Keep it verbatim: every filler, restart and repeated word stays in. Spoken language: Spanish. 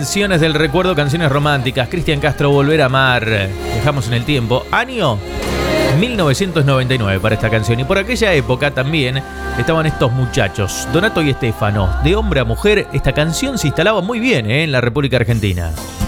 Canciones del recuerdo, canciones románticas. Cristian Castro, Volver a amar. Dejamos en el tiempo. Año mil novecientos noventa y nueve para esta canción. Y por aquella época también estaban estos muchachos, Donato y Estefano. De hombre a mujer, esta canción se instalaba muy bien, ¿eh?, en la República Argentina.